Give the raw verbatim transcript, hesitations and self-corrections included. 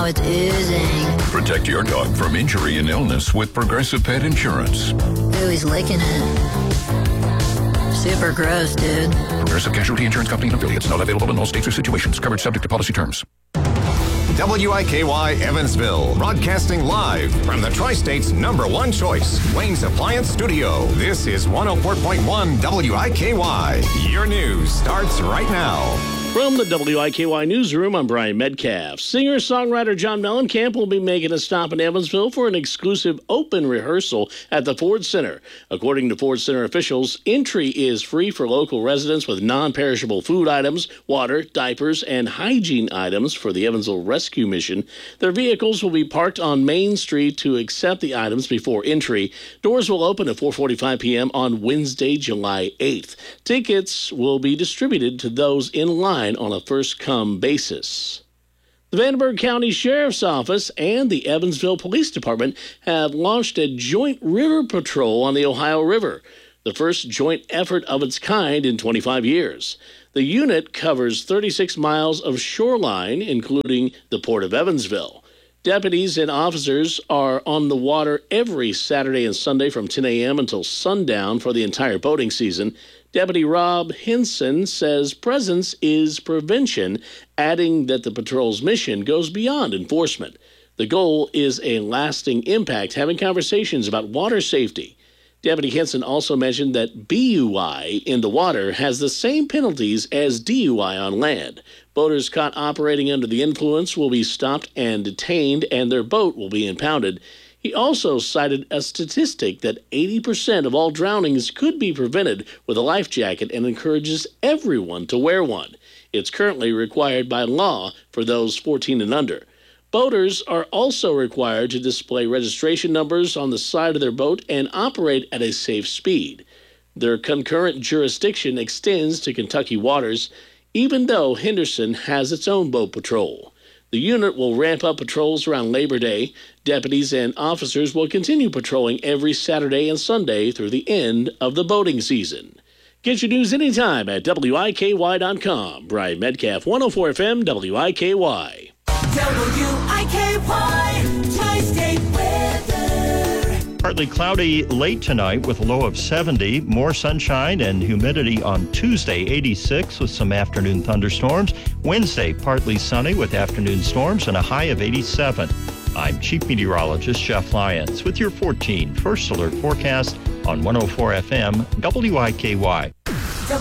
it's oozing. Protect your dog from injury and illness with Progressive Pet Insurance. Ooh, he's licking it. Super gross, dude. Progressive Casualty Insurance Company and affiliates. Not available in all states or situations. Covered subject to policy terms. W I K Y Evansville, broadcasting live from the Tri-State's number one choice, Wayne's Appliance Studio. This is one oh four point one W I K Y. Your news starts right now. From the W I K Y Newsroom, I'm Brian Metcalf. Singer-songwriter John Mellencamp will be making a stop in Evansville for an exclusive open rehearsal at the Ford Center. According to Ford Center officials, entry is free for local residents with non-perishable food items, water, diapers, and hygiene items for the Evansville Rescue Mission. Their vehicles will be parked on Main Street to accept the items before entry. Doors will open at four forty-five p.m. on Wednesday, July eighth. Tickets will be distributed to those in line on a first-come basis. The Vandenberg County Sheriff's Office and the Evansville Police Department have launched a joint river patrol on the Ohio River, the first joint effort of its kind in twenty-five years. The unit covers thirty-six miles of shoreline, including the Port of Evansville. Deputies and officers are on the water every Saturday and Sunday from ten a.m. until sundown for the entire boating season. Deputy Rob Henson says presence is prevention, adding that the patrol's mission goes beyond enforcement. The goal is a lasting impact, having conversations about water safety. Deputy Henson also mentioned that B U I in the water has the same penalties as D U I on land. Boaters caught operating under the influence will be stopped and detained, and their boat will be impounded. He also cited a statistic that eighty percent of all drownings could be prevented with a life jacket and encourages everyone to wear one. It's currently required by law for those fourteen and under. Boaters are also required to display registration numbers on the side of their boat and operate at a safe speed. Their concurrent jurisdiction extends to Kentucky waters, even though Henderson has its own boat patrol. The unit will ramp up patrols around Labor Day. Deputies and officers will continue patrolling every Saturday and Sunday through the end of the boating season. Get your news anytime at W I K Y dot com. Brian Metcalf, one oh four F M, W I K Y. W I K Y, Tri-State weather. Partly cloudy late tonight with a low of seventy. More sunshine and humidity on Tuesday, eighty-six with some afternoon thunderstorms. Wednesday, partly sunny with afternoon storms and a high of eighty-seven. I'm Chief Meteorologist Jeff Lyons with your fourteen First Alert forecast on one oh four F M, W I K Y.